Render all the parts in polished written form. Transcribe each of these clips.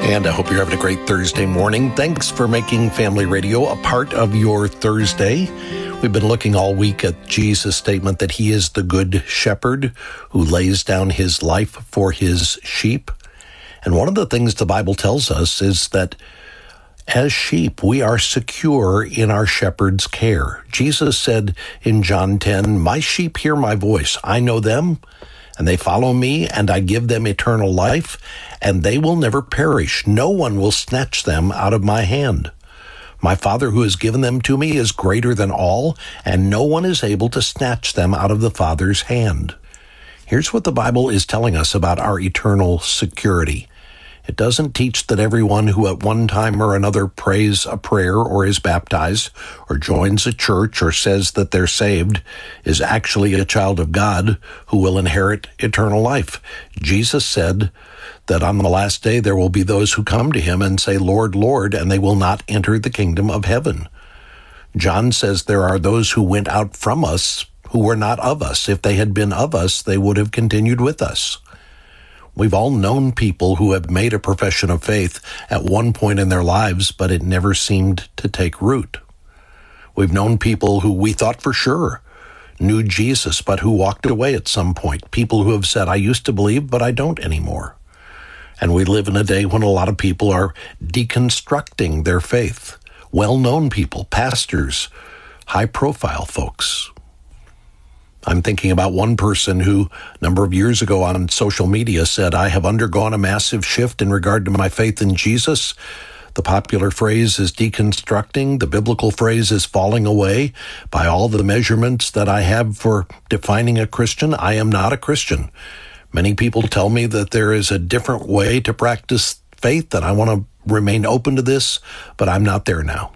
And I hope you're having a great Thursday morning. Thanks for making Family Radio a part of your Thursday. We've been looking all week at Jesus' statement that he is the good shepherd who lays down his life for his sheep. And one of the things the Bible tells us is that as sheep, we are secure in our shepherd's care. Jesus said in John 10, "My sheep hear my voice. I know them, and they follow me, and I give them eternal life, and they will never perish. No one will snatch them out of my hand. My Father who has given them to me is greater than all, and no one is able to snatch them out of the Father's hand." Here's what the Bible is telling us about our eternal security. It doesn't teach that everyone who at one time or another prays a prayer or is baptized or joins a church or says that they're saved is actually a child of God who will inherit eternal life. Jesus said that on the last day there will be those who come to him and say, "Lord, Lord," and they will not enter the kingdom of heaven. John says there are those who went out from us who were not of us. If they had been of us, they would have continued with us. We've all known people who have made a profession of faith at one point in their lives, but it never seemed to take root. We've known people who we thought for sure knew Jesus, but who walked away at some point. People who have said, "I used to believe, but I don't anymore." And we live in a day when a lot of people are deconstructing their faith. Well-known people, pastors, high-profile folks. I'm thinking about one person who a number of years ago on social media said, "I have undergone a massive shift in regard to my faith in Jesus. The popular phrase is deconstructing. The biblical phrase is falling away. By all the measurements that I have for defining a Christian, I am not a Christian. Many people tell me that there is a different way to practice faith, and I want to remain open to this, but I'm not there now."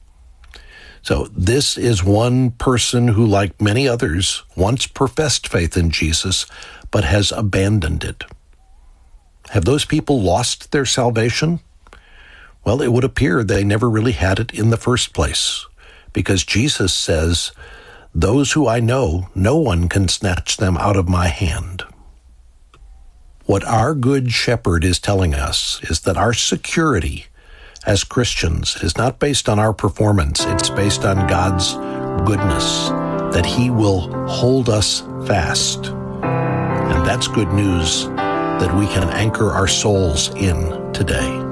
So this is one person who, like many others, once professed faith in Jesus, but has abandoned it. Have those people lost their salvation? Well, it would appear they never really had it in the first place, because Jesus says, "Those who I know, no one can snatch them out of my hand." What our good shepherd is telling us is that our security as Christians is not based on our performance. It's based on God's goodness, that he will hold us fast. And that's good news that we can anchor our souls in today.